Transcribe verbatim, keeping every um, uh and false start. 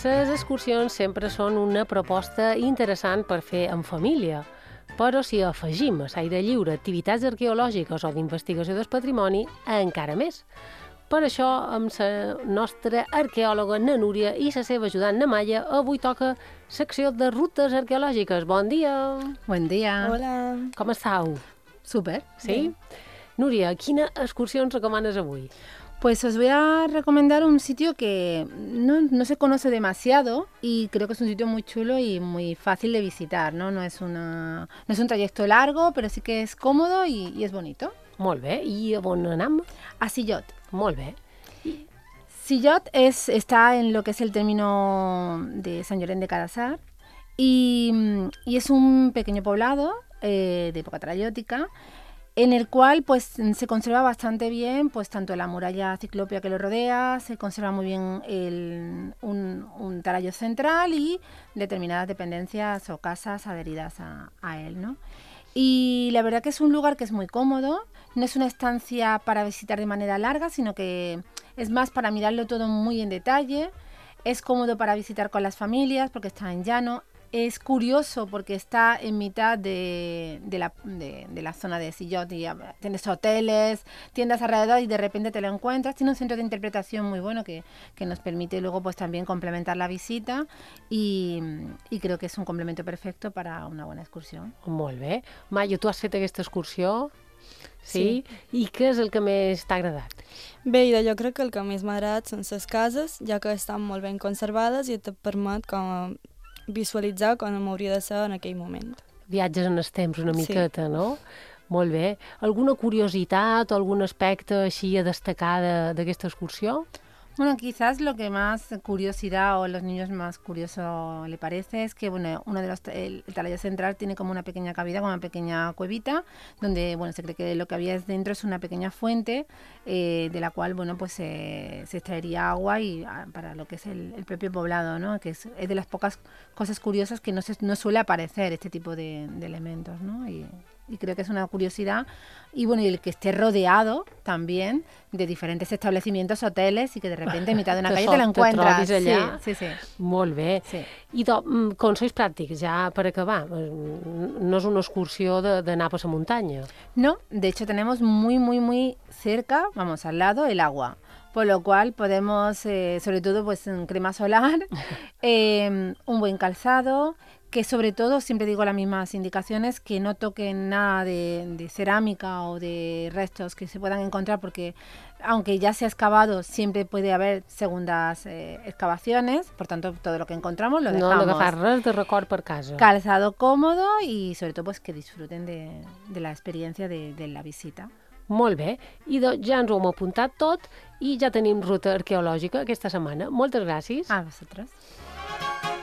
Les excursions sempre són una proposta interessant per fer en família, però si afegim a l'aire lliure activitats arqueològiques o d'investigació del patrimoni, encara més. Per això, amb la nostra arqueòloga, na Núria, i la seva ajudant, na Maya, avui toca secció de rutes arqueològiques. Bon dia! Buen dia. Hola. Com estàu? Súper. Sí? Bien. Núria, quina excursió ens recomanes avui? Pues os voy a recomendar un sitio que no, no se conoce demasiado y creo que es un sitio muy chulo y muy fácil de visitar, ¿no? No es, una, no es un trayecto largo, pero sí que es cómodo y, y es bonito. Molt bé. I on anem? A Sillot. Molt bé. Sillot es, está en lo que es el término de Sant Llorenç de Cardassar y, y es un pequeño poblado eh, de época trayótica, en el cual pues se conserva bastante bien pues tanto la muralla ciclópea que lo rodea, se conserva muy bien el, un, un tarallo central y determinadas dependencias o casas adheridas a, a él, ¿no? Y la verdad que es un lugar que es muy cómodo, no es una estancia para visitar de manera larga, sino que es más para mirarlo todo muy en detalle, es cómodo para visitar con las familias porque está en llano. Es curioso porque está en mitad de, de, la, de, de la zona de Sillot y tienes hoteles, tiendas alrededor y de repente te lo encuentras. Tiene un centro de interpretación muy bueno que, que nos permite luego pues también complementar la visita y, y creo que es un complemento perfecto para una buena excursión. Molt bé. Maya, tu has fet aquesta excursió? Sí. Sí? I què és el que més t'ha agradat? Bé, idò, jo crec que el que més m'ha agradat són les cases, ja que estan molt ben conservades i et permet com visualitzar com m'hauria de ser en aquell moment. Viatges en els temps una Sí. miqueta, no? Molt bé. Alguna curiositat o algun aspecte així a destacar de- d'aquesta excursió? Bueno, quizás lo que más curiosidad o los niños más curioso le parece es que, bueno, uno de los, el, el talallo central tiene como una pequeña cavidad, como una pequeña cuevita, donde, bueno, se cree que lo que había dentro es una pequeña fuente eh, de la cual, bueno, pues eh, se extraería agua y ah, para lo que es el, el propio poblado, ¿no? Que es, es de las pocas cosas curiosas que no se, no suele aparecer este tipo de, de elementos, ¿no? Y, y creo que es una curiosidad y bueno, y el que esté rodeado también de diferentes establecimientos, hoteles y que de repente en mitad de una Que calle sol- te lo te encuentras. trobis allà. Sí, sí, sí. Molt bé. Sí. I do, mm, consells pràctics, ja per acabar. Mm, No és una excursió de- d'anar per la muntanya. No, de hecho tenemos muy, muy, muy cerca, vamos, al lado, el agua. Por lo cual podemos, eh, sobre todo, pues en crema solar, eh, un buen calzado, que sobre todo, siempre digo las mismas indicaciones, que no toquen nada de, de cerámica o de restos que se puedan encontrar, porque aunque ya se ha excavado, siempre puede haber segundas eh, excavaciones, por tanto, todo lo que encontramos lo No dejamos. han d'agafar res de record per casa. Calzado cómodo y sobre todo pues que disfruten de, de la experiencia de, de la visita. Molt bé. I do, ja ens ho hem apuntat tot i ja tenim ruta arqueològica aquesta setmana. Moltes gràcies. A vosotros.